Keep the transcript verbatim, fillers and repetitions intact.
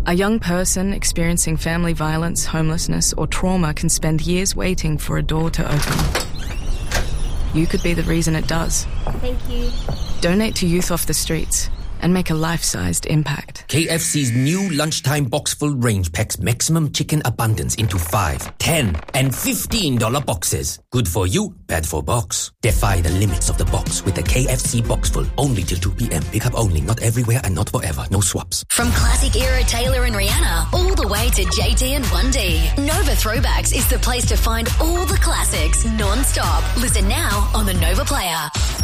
A young person experiencing family violence, homelessness, or trauma can spend years waiting for a door to open. You could be the reason it does. Thank you. Donate to Youth Off the Streets and make a life-sized impact. K F C's new lunchtime box-full range packs maximum chicken abundance into five, ten, and fifteen dollar boxes. Good for you, bad for box. Defy the limits of the box with the K F C box-full. Only till two p.m. Pick up only, not everywhere and not forever. No swaps. From classic era Taylor and Rihanna, all the way to J T and one D. Nova Throwbacks is the place to find all the classics non-stop. Listen now on the Nova Player.